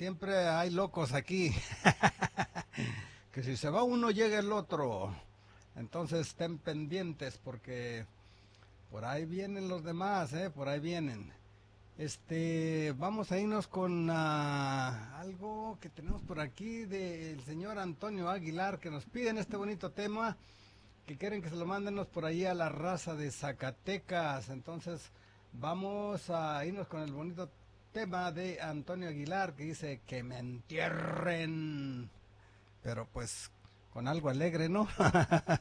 siempre hay locos aquí. Que si se va uno llega el otro. Entonces estén pendientes porque por ahí vienen los demás, por ahí vienen. Vamos a irnos con algo que tenemos por aquí del señor Antonio Aguilar que nos piden este bonito tema que quieren que se lo mándenos por ahí a la raza de Zacatecas. Entonces vamos a irnos con el bonito tema de Antonio Aguilar que dice que me entierren, pero pues con algo alegre, ¿no?